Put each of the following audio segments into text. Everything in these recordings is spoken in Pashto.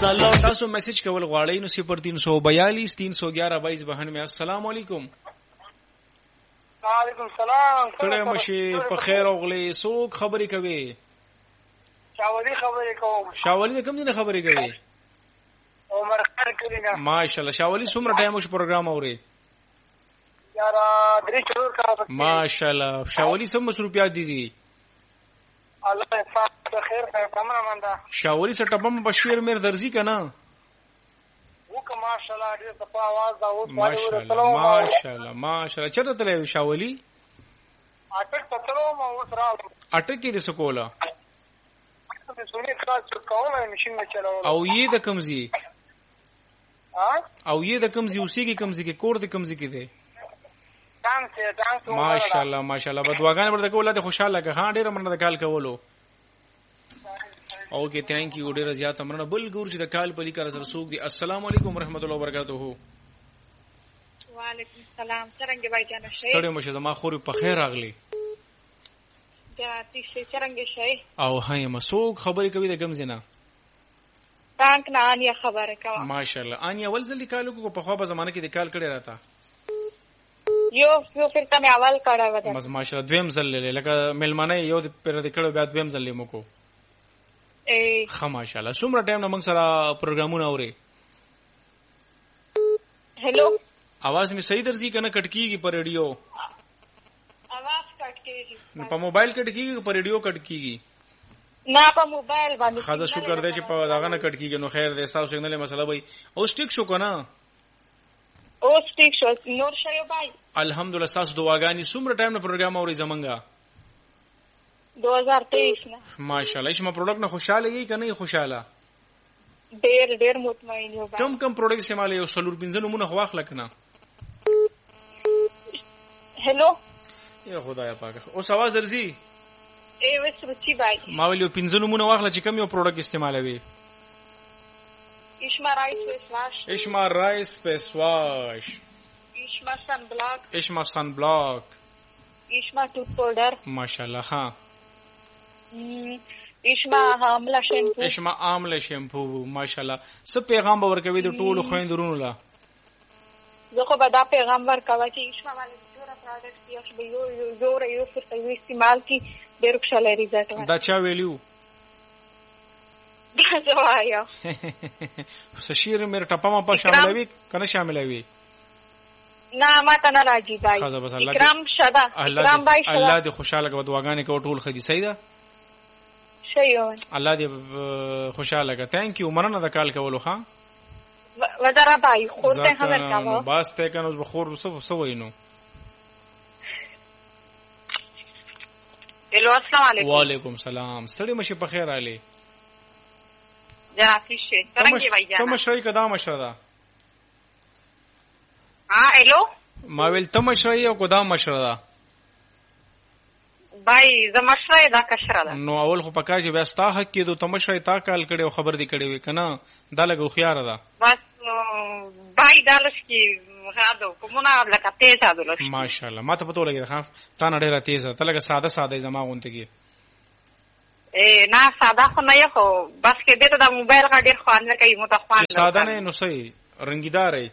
تاسو میسج کول غواړئ نو 0342 311 2292 السلام علیکم. وعلیکم السلام. ستړی مشي په خیر او غلې څوک خبرې کوي؟ شاولی خبرې کوم. شاولی د کوم ځای خبرې کوي؟ عمر خان کلینا. ماشاءالله. شاولی څومره ټایم وش پروګرام اوري؟ یارا درې چور کا. ماشاءالله. شاولی سم مصروفیات دي؟ الله پاک خیر خیر تمام مندا. شاولی سټبم بشیر میر درځي کنه؟ وک ماشاءالله دې په आवाज دا و. ماشاءالله ماشاءالله. چرته تلې شاولی؟ اټک تلو ما وسرا. اټک کې د سکولا. سونی خاص کومه ماشين نه چلاو. او یې د کمزي؟ ها؟ او یې د کمزي اوسې کې کمزي کې کور د کمزي کې دی؟ ډانس ماشاءالله ماشاءالله. بدواګان ورته کوله ته خوشاله که ها ډیره مننه د کال کولو. اوکے تھینک یو ډیره زیاته مننه. بل ګور چې د کال په لیکره سره سوق دي. السلام علیکم ورحمت الله وبرکاتہ. وعلیکم السلام. څنګه بای جان شي؟ ستړي مشه زما خوري په خیر راغلی. دا تاسو څنګه شي؟ او هاي مسوق خبرې کوي د کم زینا؟ تانک نه انیا خبره کوم. ماشاءالله. انیا ول ځل کالو کو په خو په زمانه کې د کال کړي راته. یو پھر تمه اول کړه ودا. ماشاءالله دویم ځل لکه ملمنه یو پر د کړه بیا دویم ځل مو کو. خا ماشاءالله. څومره ټایم نه موږ سره پروګرامونه اوري؟ هلو आवाज می صحیح درځي کنه کټ کیږي په ریډیو؟ आवाज کټ کیږي. نو په موبایل کټ کیږي په ریډیو کټ کیږي؟ نه په موبایل باندې. خدا شکر دې چې په داغه نه کټ کیږي. نو خیر دې تاسو څنګه مسله وي او سټیک شو کنه؟ او سټیک شو نور شایو بای. الحمدلله. تاسو دعاګانی څومره ټایم نه پروګرام اوري زمونږه؟ 2023 نه. ماشاءالله. شمه پروډکټ نه خوشاله یې کنه خوشاله؟ ډېر ډېر مطمئن یو. کم کم پروډکټ استعمال یو سلور پنځه نمونه خواخله کنه؟ هلو یا خدای پاک. اوس आवाज درځي؟ ای وس رچی بای. ما ویلو پنځه نمونه واخله چې کم یو پروډکټ استعمالوي. اشما رایس فیس واش. اشما رایس فیس واش. اشما سن بلاک. اشما سن بلاک. اشما ټوت پاوډر. ماشاءالله. ها اشما آمله شیمپو. اشما آمله شیمپو. ماشاءالله. څه پیغام به ورکوي د ټولو خويندرونو لا؟ زه خو به دا پیغام ورکوم چې اشما باندې جوړه پروډکټ یو چې یو فرصت یو استعمال کی ډېر ښه ریزلټ ورکړي. دا چا ویلیو؟ زه وایم. شیر مې ټپه ما په شاملوي کنه شاملوي؟ نه ما ته نه راځي بای. اکرام شدا. اکرام بای شدا. الله دې خوشاله کوي. دعاګانې کوي ټول خدي صحیح ده؟ شیو. الله دې خوشاله کوي. ثانک یو. مننه د کال کولو. ها وزرا بای خور ته خبر کاوه. بس ته کنه بخور څه وینو. هلو السلام علیکم. وعلیکم السلام. ستړي مشه په خیر علي. جناب شه څنګه وای جانا؟ کوم شي کدا مشه ده؟ هلو ما ویل ته مشه یو کدا مشه ده؟ بای زمشره دا کشره ده. نو اول خو پکا چې بیا ستا حق کې دو تمشه تا کال کړي او خبر دی کړي وي کنه دا لګو خيار ده. بس بای دالش کې غاډو کومه لکه تیز ادلش. ماشاءالله. ما ته پته لګی ښه تا نه ډیره تیز ته لګه ساده ساده زما غونټګي. نه ساده خو نه یو بس کې دته د موبایل غډیر خوان نه کوي متخوان. ساده نه نو صحیح رنگیدار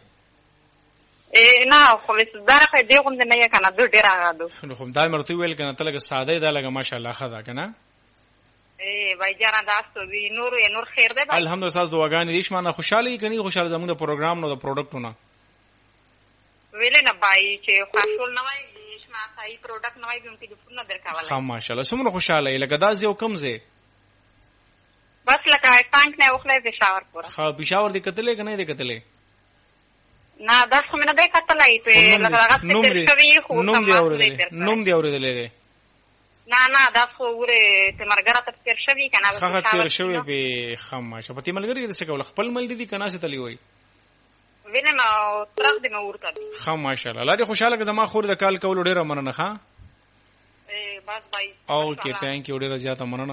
نه خو زړه په دې غوند نه یې کنه د ډیر غاډو. نو خو دا مرته ویل کنه ته لګه ساده دا لګه ماشاءالله خدا کنه. بای جانا تاسو وی نور خیر ده. الحمدلله. تاسو دعاګانې دې شمانه خوشاله کني خوشاله زموږ د پروګرام نو د پروډکټونو ویل نه بای چې خاصول نه وای شما صحیح پروډکټ نه وای چې ټلیفون نه درکواله. خام ماشاءالله. څومره خوشاله لکه دا یو کم زه بس لکه ټانک نه وخلې پېښور پورا. ها پېښور دې کتلې کنه دې کتلې؟ نه دا څه مینه دې کتلې په لکه هغه څه کوي خو نوم دی اورېدلې؟ نه دا خو ورته تمرګره ته تیر شوی کنه. هغه تیر شوی به خاماشه په تمرګری دې څه کول خپل مل دي کنه څه تلی وای وینم او ترغ دې مور کړی. خاماشه. الله دې خوشاله که زما خور د کال کول ډیره مننه. ښا بس بای. اوکے ثانک یو ډیره زیاته مننه.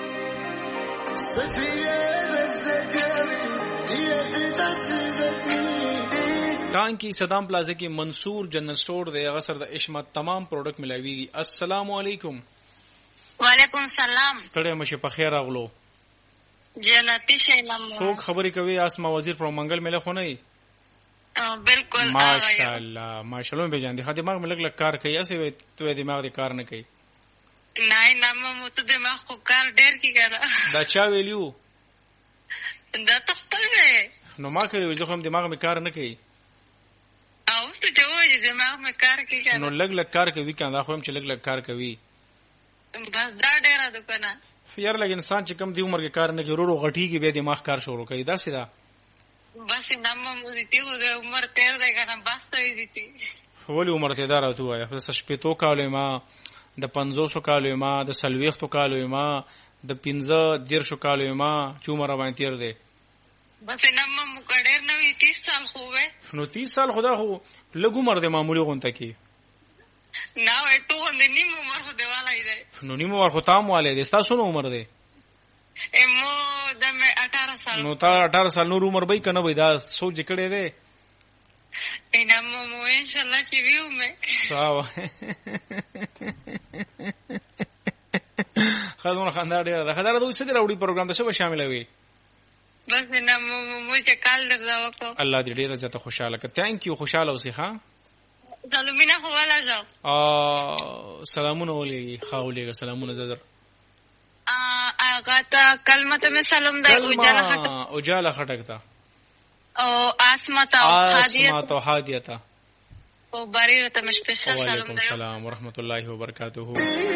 ټانکی صدام پلازا کې منصور جنرل سٹور دی. هغه سره د اشمت تمام پروډکټ ملایوي. السلام علیکم. وعلیکم السلام. ستړي مشه په خیر راغلو. جنتی شینم څوک خبرې کوي اسما وزیر پر منګل مله خو نه بالکل ماشاءالله ماشاءالله به جان دي خدای دماغ ملک لک کار کوي اسې ته دماغ دې کار نه کوي نه مو ته دماغ خو کار ډېر کی کړه دا چا ویلیو دا تخته نو ما کوي زه هم دماغ می کار نه کوي او ته جوړې دماغ می کار کوي نو لګ لګ کار کوي کنه خو هم چې لګ لګ کار کوي بس دا ډېر ده کنه یار لګ انسان چې کم دی عمر کې کار نه کوي ورو غټیږي به دماغ کار شروع کوي دا سیدا بس نامه مو دي ته عمر تیر دی کنه بس ته دي ولی عمر ته دار تو وای خو شپې کالو ما د 500 کالو ما د 40 کالو ما د 15 کالو ما چې عمر باندې تیر دی بس نامه مو کډیر نه وي 30 سال خو وې نو 30 سال خدا خو لګ عمر د معمولی غونته کې نه وای ته د نیم عمر خو دیواله دی نو نیم عمر خو تام والے دي تاسو نو عمر دی مو د 18 سال نو تا 18 سال نور عمر به کنه وای دا سوچ کړي دی نامه مو ان شاء الله چې ویو مې واو خدونه خندا ډیره ده خدای راځي چې راوړي پروګرام ته څه شامل وي بس نامه مو چې کال درځه وکړه الله دې ډیره زیاته خوشاله کړه ثانک یو خوشاله اوسې ها سلامونه خو ولا ځو سلامونه ولې خاولې سلامونه زدر آغا ته کلمه ته سلام دی اجاله خټک ته او اسما ته هادیه ته او بریره ته مشپخه سلام دی وعلیکم السلام ورحمت الله وبرکاته